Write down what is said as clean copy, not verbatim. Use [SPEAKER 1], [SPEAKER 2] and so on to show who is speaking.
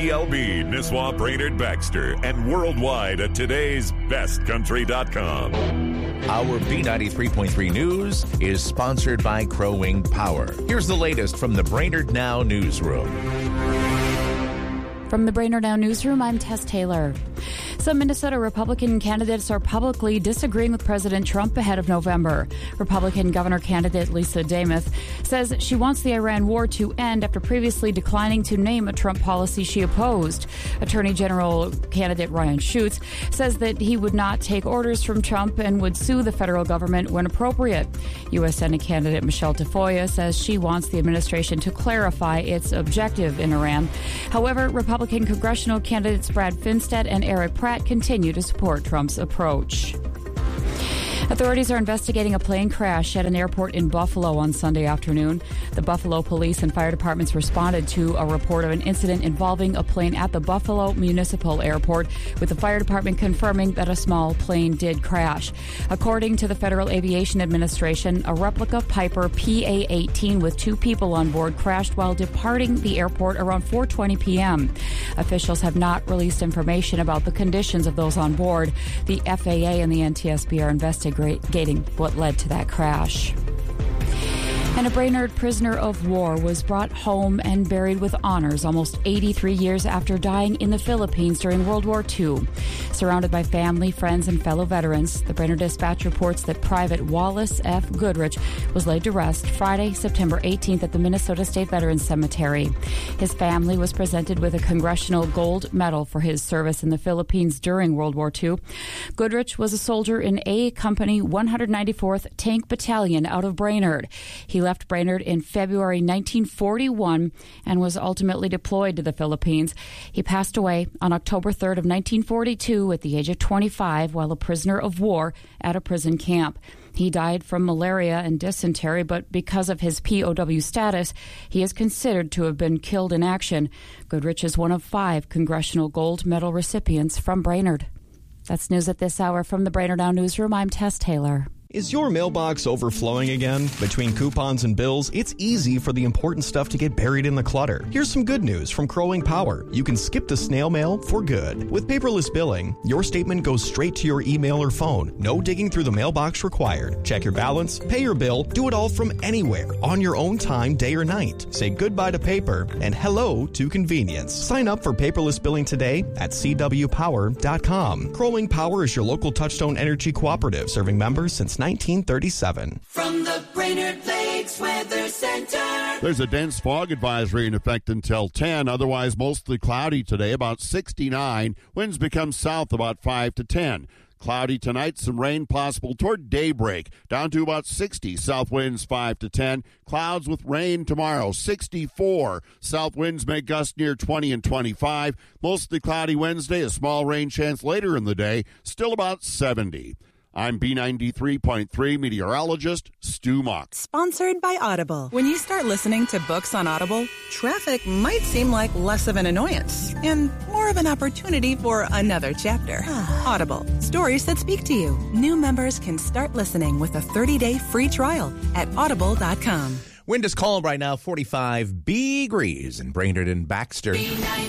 [SPEAKER 1] ELB, Nisswa, Brainerd, Baxter, and worldwide at today'sbestcountry.com.
[SPEAKER 2] Our B93.3 News is sponsored by Crow Wing Power. Here's the latest from the Brainerd Now newsroom.
[SPEAKER 3] From the Brainerd Now newsroom, I'm Tess Taylor. Some Minnesota Republican candidates are publicly disagreeing with President Trump ahead of November. Republican governor candidate Lisa Demuth says she wants the Iran war to end after previously declining to name a Trump policy she opposed. Attorney General candidate Ryan Schutz says that he would not take orders from Trump and would sue the federal government when appropriate. U.S. Senate candidate Michelle Tafoya says she wants the administration to clarify its objective in Iran. However, Republican congressional candidates Brad Finstead and Eric Pratt continue to support Trump's approach. Authorities are investigating a plane crash at an airport in Buffalo on Sunday afternoon. The Buffalo Police and Fire Departments responded to a report of an incident involving a plane at the Buffalo Municipal Airport, with the fire department confirming that a small plane did crash. According to the Federal Aviation Administration, a replica Piper PA-18 with 2 people on board crashed while departing the airport around 4:20 p.m. Officials have not released information about the conditions of those on board. The FAA and the NTSB are investigating what led to that crash. And a Brainerd prisoner of war was brought home and buried with honors almost 83 years after dying in the Philippines during World War II. Surrounded by family, friends, and fellow veterans, the Brainerd Dispatch reports that Private Wallace F. Goodrich was laid to rest Friday, September 18th at the Minnesota State Veterans Cemetery. His family was presented with a Congressional Gold Medal for his service in the Philippines during World War II. Goodrich was a soldier in A Company 194th Tank Battalion out of Brainerd. He left Brainerd in February 1941 and was ultimately deployed to the Philippines. He passed away on October 3rd of 1942 at the age of 25 while a prisoner of war at a prison camp. He died from malaria and dysentery, but because of his POW status, he is considered to have been killed in action. Goodrich is one of 5 Congressional Gold Medal recipients from Brainerd. That's news at this hour from the Brainerd Now newsroom. I'm Tess Taylor.
[SPEAKER 4] Is your mailbox overflowing again? Between coupons and bills, it's easy for the important stuff to get buried in the clutter. Here's some good news from Crow Wing Power. You can skip the snail mail for good. With paperless billing, your statement goes straight to your email or phone. No digging through the mailbox required. Check your balance, pay your bill, do it all from anywhere, on your own time, day or night. Say goodbye to paper and hello to convenience. Sign up for paperless billing today at cwpower.com. Crow Wing Power is your local Touchstone Energy cooperative, serving members since 1937.
[SPEAKER 5] From the Brainerd Lakes Weather Center.
[SPEAKER 6] There's a dense fog advisory in effect until 10. Otherwise, mostly cloudy today, about 69. Winds become south about 5 to 10. Cloudy tonight, some rain possible toward daybreak, down to about 60. South winds 5 to 10. Clouds with rain tomorrow, 64. South winds may gust near 20 and 25. Mostly cloudy Wednesday, a small rain chance later in the day, still about 70. I'm B93.3 meteorologist Stu Mock.
[SPEAKER 7] Sponsored by Audible. When you start listening to books on Audible, traffic might seem like less of an annoyance and more of an opportunity for another chapter. Audible. Stories that speak to you. New members can start listening with a 30-day free trial at audible.com.
[SPEAKER 2] Wind is calm right now, 45 degrees in Brainerd and Baxter.
[SPEAKER 5] B93.